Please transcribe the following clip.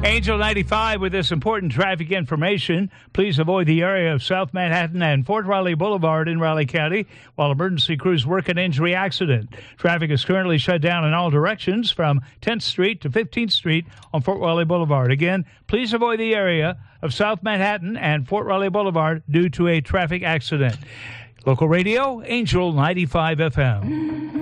Angel 95 with this important traffic information. Please avoid the area of South Manhattan and Fort Riley Boulevard in Raleigh County while emergency crews work an injury accident. Traffic is currently shut down in all directions from 10th Street to 15th Street on Fort Riley Boulevard. Again, please avoid the area of South Manhattan and Fort Riley Boulevard due to a traffic accident. Local radio, Angel 95 FM.